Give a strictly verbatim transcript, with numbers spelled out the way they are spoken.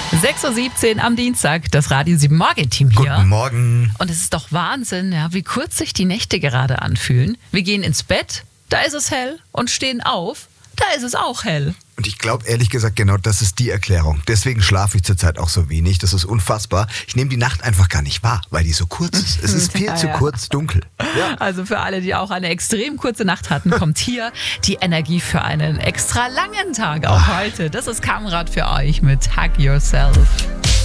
sechs Uhr siebzehn am Dienstag, das Radio sieben Morgen-Team hier. Guten Morgen. Und es ist doch Wahnsinn, ja, wie kurz sich die Nächte gerade anfühlen. Wir gehen ins Bett, da ist es hell, und stehen auf, da ist es auch hell. Und ich glaube ehrlich gesagt, genau das ist die Erklärung. Deswegen schlafe ich zurzeit auch so wenig. Das ist unfassbar. Ich nehme die Nacht einfach gar nicht wahr, weil die so kurz ist. Es ist viel Ja, zu ja. kurz dunkel. Ja. Also für alle, die auch eine extrem kurze Nacht hatten, kommt hier die Energie für einen extra langen Tag auch heute. Das ist Kamrat für euch mit Hug Yourself.